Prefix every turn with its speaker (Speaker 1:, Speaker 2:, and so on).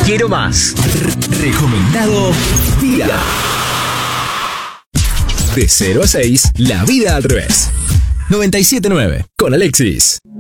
Speaker 1: Quiero más. Recomendado Vida. De 0 a 6, la vida al revés. 97.9 con Alexis.